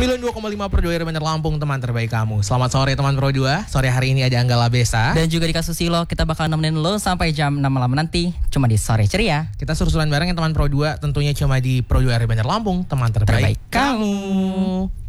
92,5 Pro 2 Bener Lampung, teman terbaik kamu. Selamat sore teman Pro 2. Sore hari ini ada Angga Labesa dan juga Dika Susilo. Kita bakal nemenin lo sampai jam 6 malam nanti. Cuma di Sore Ceria. Kita suruh-suruhan bareng ya teman Pro 2. Tentunya cuma di Pro 2 Bener Lampung, teman terbaik kamu.